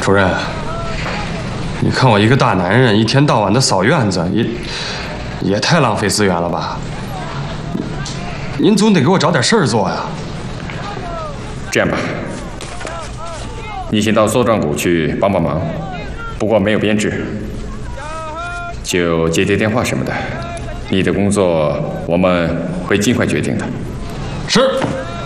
主任，你看我一个大男人，一天到晚的扫院子，也太浪费资源了吧？您总得给我找点事儿做呀。 这样吧，你先到搜账股去帮帮忙，不过没有编制，就接接电话什么的。你的工作我们会尽快决定的。 是。